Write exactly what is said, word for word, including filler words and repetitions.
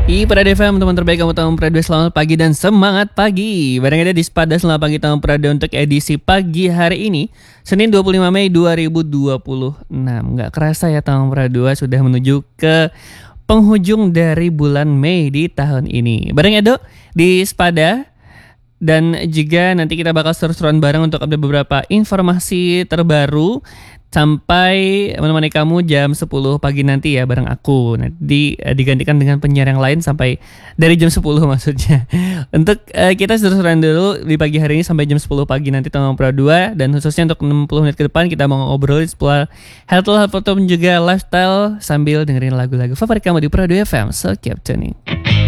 I Prada F M, teman terbaik kamu tahun Prada. Selamat pagi dan semangat pagi. Bareng ada di Spada. Selamat pagi tahun Prada untuk edisi pagi hari ini, Senin dua puluh lima Mei dua ribu dua puluh enam. Gak kerasa ya tahun Prada sudah menuju ke penghujung dari bulan Mei di tahun ini. Bareng Edo di Spada. Dan juga nanti kita bakal seru-seruan bareng untuk update beberapa informasi terbaru sampai menemani kamu jam sepuluh pagi nanti ya bareng aku. Nanti uh, digantikan dengan penyiar yang lain sampai dari jam sepuluh maksudnya. Untuk uh, kita seru-seruan dulu di pagi hari ini sampai jam sepuluh pagi nanti tanggal dua. Dan khususnya untuk enam puluh menit ke depan kita mau ngobrolin seputar health, health, dan juga lifestyle sambil dengerin lagu-lagu favorit kamu di Prado F M. So keep tuning.